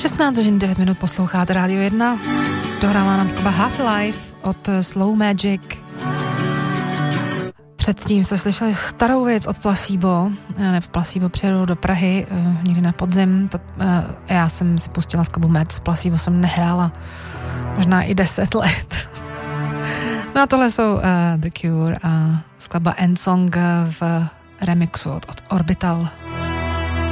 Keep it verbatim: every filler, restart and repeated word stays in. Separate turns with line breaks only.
šestnáct hodin devět minut posloucháte Rádio jedna. Dohrává nám skladba Half Life od Slow Magic. Předtím jste slyšeli starou věc od Placebo. Ne, v Placebo přijedou do Prahy někdy na podzim. To, já jsem si pustila skladbu Mets. Placebo jsem nehrála možná i deset let. No a tohle jsou uh, The Cure a skladba End Song v remixu od, od Orbital.